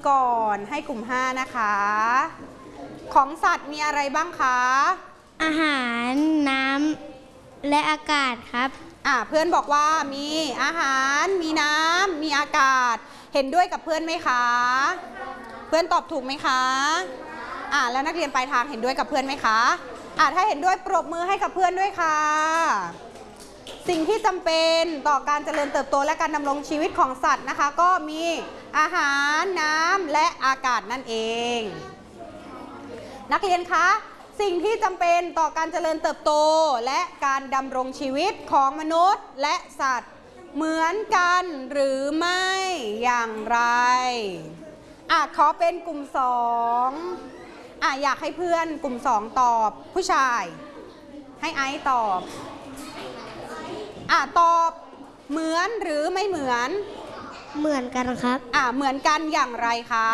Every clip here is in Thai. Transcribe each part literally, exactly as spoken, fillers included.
ก่อนให้กลุ่มห้านะคะของสัตว์มีอะไรบ้างคะอาหารน้ำและอากาศครับอ่าเพื่อนบอกว่ามีอาหารมีน้ำมีอากาศเห็นด้วยกับเพื่อนไหมคะเพื่อนตอบถูกไหมคะอ่าแล้วนักเรียนปลายทางเห็นด้วยกับเพื่อนไหมคะอ่าถ้าเห็นด้วยปรบมือให้กับเพื่อนด้วยค่ะสิ่งที่จำเป็นต่อการเจริญเติบโตและการดำรงชีวิตของสัตว์นะคะก็มีอาหารน้ำและอากาศนั่นเองนักเรียนคะสิ่งที่จำเป็นต่อการเจริญเติบโตและการดำรงชีวิตของมนุษย์และสัตว์เหมือนกันหรือไม่อย่างไรอ่ะขอเป็นกลุ่มสองอ่ะอยากให้เพื่อนกลุ่มสองตอบผู้ชายให้ไอซ์ตอบอ่ะตอบเหมือนหรือไม่เหมือนเหมือนกันครับอ่ะเหมือนกันอย่างไรคะ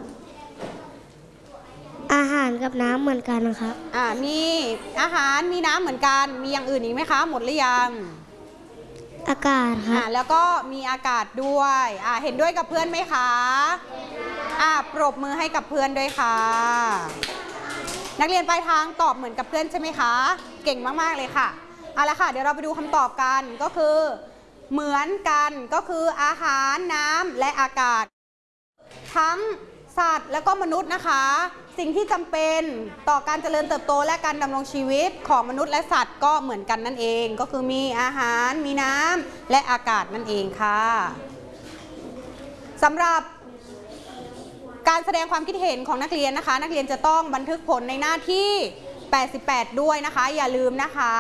อาหารกับน้ำเหมือนกันครับอ่ามีอาหารมีน้ำเหมือนกันมีอย่างอื่นอีกไหมคะหมดหรือยังอากาศครับอ่าแล้วก็มีอากาศด้วยอ่าเห็นด้วยกับเพื่อนไหมคะอ่าปรบมือให้กับเพื่อนด้วยค่ะนักเรียนปลายทางตอบเหมือนกับเพื่อนใช่ไหมคะเก่งมากๆเลยค่ะเอาละค่ะเดี๋ยวเราไปดูคำตอบกันก็คือเหมือนกันก็คืออาหารน้ำและอากาศทั้งสัตว์และก็มนุษย์นะคะสิ่งที่จำเป็นต่อการเจริญเติบโตและการดำรงชีวิตของมนุษย์และสัตว์ก็เหมือนกันนั่นเองก็คือมีอาหารมีน้ำและอากาศนั่นเองค่ะสำหรับการแสดงความคิดเห็นของนักเรียนนะคะนักเรียนจะต้องบันทึกผลในหน้าที่แปดสิบแปดด้วยนะคะอย่าลืมนะคะ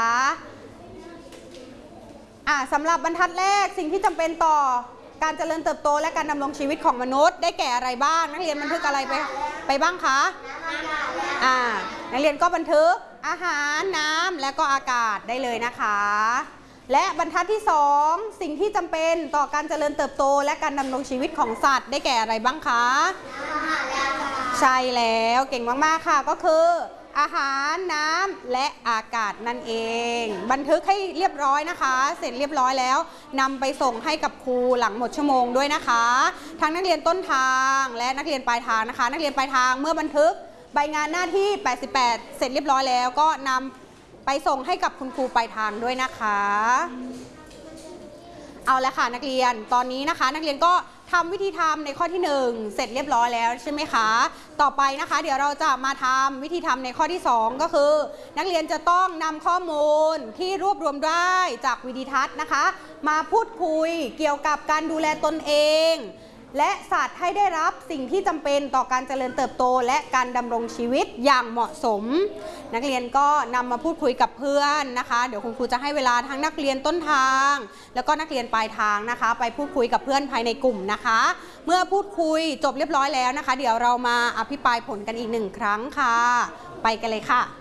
อ่าสำหรับบรรทัดแรกสิ่งที่จำเป็นต่อการเจริญเติบโตและการดำรงชีวิตของมนุษย์ได้แก่อะไรบ้างนักเรียนบันทึกอะไรไปไปบ้างคะอ่านักเรียนก็บันทึกอาหารน้ำและก็อากาศได้เลยนะคะและบรรทัดที่สองสิ่งที่จำเป็นต่อการเจริญเติบโตและการดำรงชีวิตของสัตว์ได้แก่อะไรบ้างคะใช่แล้วเก่งมากๆค่ะก็คืออาหารน้ำและอากาศนั่นเองบันทึกให้เรียบร้อยนะคะเสร็จเรียบร้อยแล้วนำไปส่งให้กับครูหลังหมดชั่วโมงด้วยนะคะทั้งนักเรียนต้นทางและนักเรียนปลายทางนะคะนักเรียนปลายทางเมื่อบันทึกใบงานหน้าที่แปดสิบแปดเสร็จเรียบร้อยแล้วก็นำไปส่งให้กับคุณครูปลายทางด้วยนะคะเอาละค่ะนักเรียนตอนนี้นะคะนักเรียนก็ทำวิธีทำในข้อที่หนึ่งเสร็จเรียบร้อยแล้วใช่ไหมคะต่อไปนะคะเดี๋ยวเราจะมาทำวิธีทำในข้อที่สองก็คือนักเรียนจะต้องนำข้อมูลที่รวบรวมได้จากวิดีทัศน์นะคะมาพูดคุยเกี่ยวกับการดูแลตนเองและสัตว์ให้ได้รับสิ่งที่จำเป็นต่อการเจริญเติบโตและการดำรงชีวิตอย่างเหมาะสมนักเรียนก็นำมาพูดคุยกับเพื่อนนะคะเดี๋ยวคุณครูจะให้เวลาทั้งนักเรียนต้นทางแล้วก็นักเรียนปลายทางนะคะไปพูดคุยกับเพื่อนภายในกลุ่มนะคะเมื่อพูดคุยจบเรียบร้อยแล้วนะคะเดี๋ยวเรามาอภิปรายผลกันอีกหนึ่งครั้งค่ะไปกันเลยค่ะ